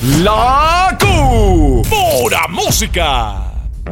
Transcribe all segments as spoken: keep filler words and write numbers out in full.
La Q. Pura música.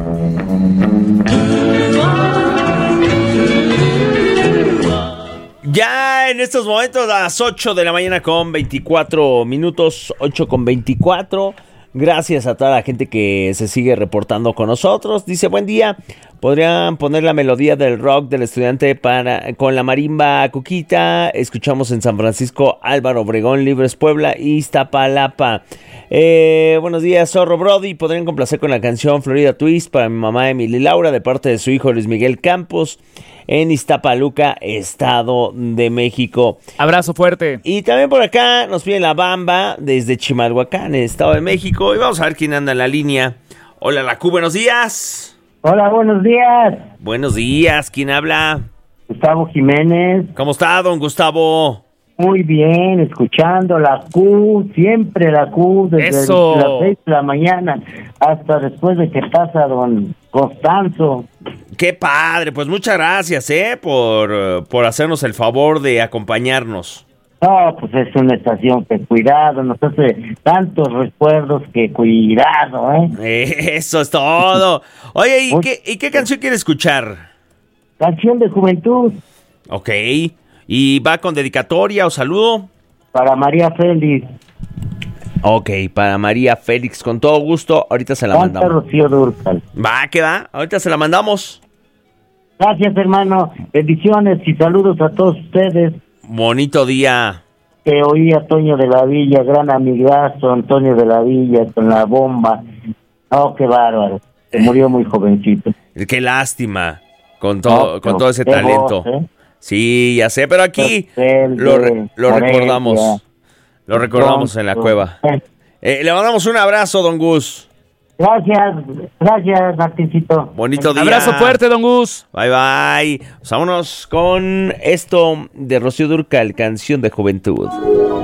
Ya en estos momentos a las ocho de la mañana con veinticuatro minutos, ocho con veinticuatro. Gracias a toda la gente que se sigue reportando con nosotros. Dice, buen día, ¿podrían poner la melodía del rock del estudiante para con la marimba Cuquita? Escuchamos en San Francisco, Álvaro Obregón, Libres Puebla y Iztapalapa. Eh, buenos días, Zorro Brody. ¿Podrían complacer con la canción Florida Twist para mi mamá Emily Laura de parte de su hijo Luis Miguel Campos en Iztapaluca, Estado de México? Abrazo fuerte. Y también por acá nos piden La Bamba desde Chimalhuacán, Estado de México. Y vamos a ver quién anda en la línea. Hola, La Q, buenos días. Hola, buenos días. Buenos días, ¿quién habla? Gustavo Jiménez. ¿Cómo está, don Gustavo? Muy bien, escuchando la Q, siempre la Q, desde Eso. las seis de la mañana hasta después de que pasa don Constanzo. Qué padre, pues muchas gracias, ¿eh? Por, por hacernos el favor de acompañarnos. No, pues es una estación que cuidado, nos hace tantos recuerdos que cuidado, ¿eh? Eso es todo. Oye, ¿y qué, ¿y qué canción quiere escuchar? Canción de juventud. Ok. ¿Y va con dedicatoria o saludo? Para María Félix. Ok, para María Félix, con todo gusto, ahorita se la Canta mandamos. Rocío Dúrcal. Va, que va, ahorita se la mandamos. Gracias, hermano. Bendiciones y saludos a todos ustedes. Bonito día. Que oí a Toño de la Villa, gran amigazo, Antonio de la Villa, con la bomba. Oh, qué bárbaro. Se murió muy jovencito. Qué lástima, con, todo, No, con todo ese qué talento. voz, ¿eh? Sí, ya sé, pero aquí Rebelde, lo, re- lo Morelia, recordamos. Lo recordamos en la Pronto. cueva. Eh, le mandamos un abrazo, don Gus. Gracias, gracias, Martincito. Bonito día. Abrazo fuerte, don Gus. Bye, bye. Pues vámonos con esto de Rocío Dúrcal, Canción de Juventud.